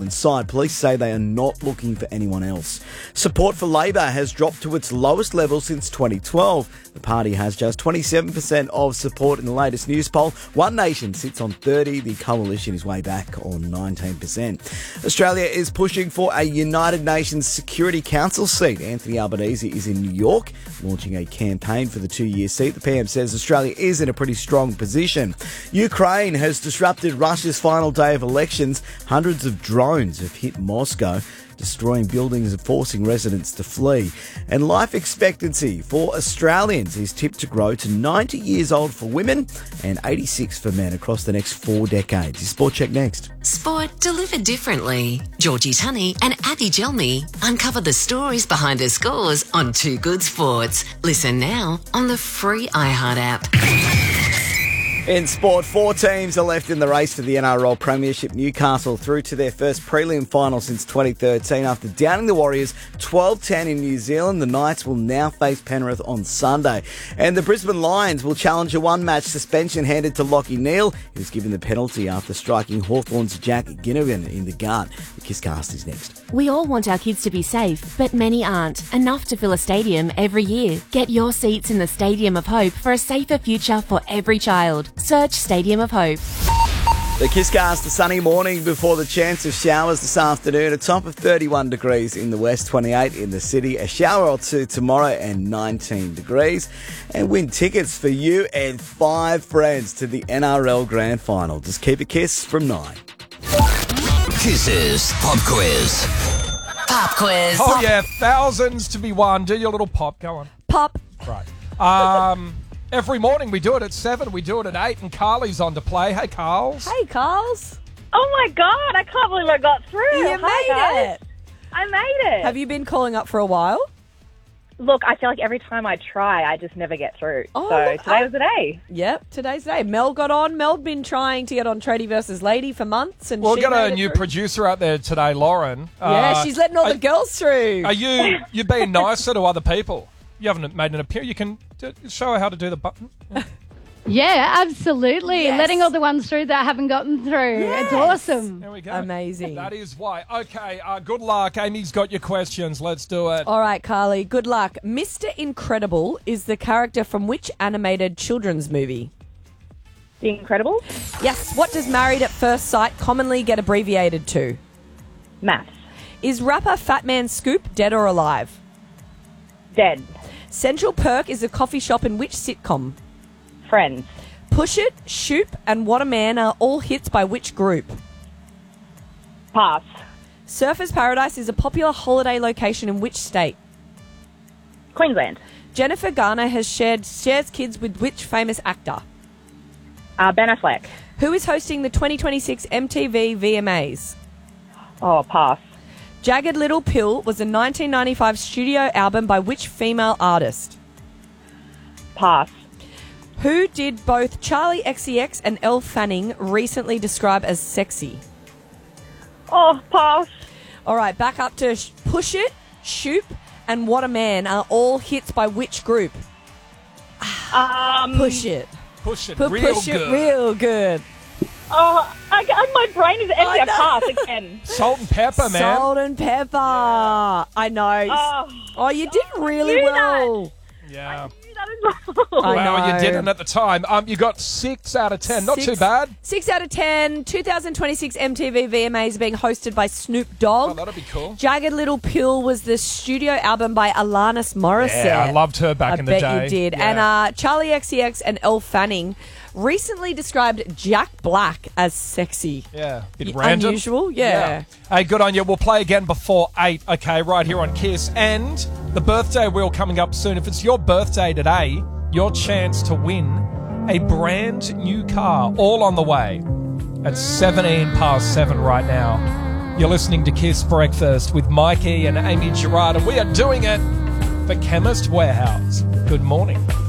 Melbourne side. Police say they are not looking for anyone else. Support for Labor has dropped to its lowest level since 2012. The party has just 27% of support in the latest news poll. One Nation sits on 30%. The coalition is way back on 19%. Australia is pushing for a United Nations Security Council seat. Anthony Albanese is in New York, launching a campaign for the 2-year seat. The PM says Australia is in a pretty strong position. Ukraine has disrupted Russia's final day of elections. Hundreds of drones have hit Moscow, destroying buildings and forcing residents to flee. And life expectancy for Australians is tipped to grow to 90 years old for women and 86 for men across the next 4 decades. Your Sport Check next. Sport delivered differently. Georgie Tunney and Abby Gelmy uncover the stories behind the scores on Too Good Sports. Listen now on the free iHeart app. In sport, 4 teams are left in the race for the NRL Premiership. Newcastle through to their first prelim final since 2013 after downing the Warriors 12-10 in New Zealand. The Knights will now face Penrith on Sunday. And the Brisbane Lions will challenge a one-match suspension handed to Lachie Neale. He was given the penalty after striking Hawthorn's Jack Ginnivan in the gut. The Kisscast is next. We all want our kids to be safe, but many aren't. Enough to fill a stadium every year. Get your seats in the Stadium of Hope for a safer future for every child. Search Stadium of Hope. The Kisscast, a sunny morning before the chance of showers this afternoon. A top of 31 degrees in the west, 28 in the city. A shower or two tomorrow and 19 degrees. And win tickets for you and 5 friends to the NRL Grand Final. Just keep a kiss from 9. Kisses Pop Quiz. Pop quiz. Oh, yeah, thousands to be won. Do your little pop. Go on. Pop. Right. Every morning we do it at 7, we do it at 8, and Carly's on to play. Hey, Carls. Hey, Carls. Oh my God, I can't believe I got through. You Hi, guys. made it. I made it. Have you been calling up for a while? Look, I feel like every time I try, I just never get through. Oh, so look, today was the day. Yep, today's the day. Mel got on. Mel been trying to get on Tradie versus Lady for months. And We'll she get made a it new through. producer out there today, Lauren. Yeah, she's letting all the girls through. Are you being nicer to other people? You haven't made an appeal. You can show her how to do the button. Yeah, absolutely. Yes. Letting all the ones through that haven't gotten through. Yes. It's awesome. There we go. Amazing. That is why. Okay, good luck. Amy's got your questions. Let's do it. All right, Carly, good luck. Mr. Incredible is the character from which animated children's movie? The Incredibles? Yes. What does Married at First Sight commonly get abbreviated to? Maths. Is rapper Fat Man Scoop dead or alive? Dead. Central Perk is a coffee shop in which sitcom? Friends. Push It, Shoop, and What a Man are all hits by which group? Pass. Surfers Paradise is a popular holiday location in which state? Queensland. Jennifer Garner shares kids with which famous actor? Ben Affleck. Who is hosting the 2026 MTV VMAs? Oh, pass. Jagged Little Pill was a 1995 studio album by which female artist? Pass. Who did both Charlie XCX and Elle Fanning recently describe as sexy? Oh, pass. All right, back up to Push It, Shoop, and What a Man are all hits by which group? Push It. Push it. Push It real good. Oh, my brain is empty. I pass again. Salt and pepper, man. Salt and pepper. I know. Oh, you did really knew well. Yeah. That is wrong. I Wow, know. you didn't at the time. You got 6 out of 10. Not too bad. 6 out of 10. 2026 MTV VMAs being hosted by Snoop Dogg. Oh, that'll be cool. Jagged Little Pill was the studio album by Alanis Morissette. Yeah, I loved her back in the day. I bet you did. Yeah. And Charlie XCX and Elle Fanning recently described Jack Black as sexy. Yeah, bit random. Unusual, yeah. Hey, good on you. We'll play again before 8, okay, right here on Kiss. And the birthday wheel coming up soon. If it's your birthday today, your chance to win a brand new car, all on the way at 17 past 7 right now. You're listening to Kiss Breakfast with Mikey and Amy Gerard, and we are doing it for Chemist Warehouse. Good morning.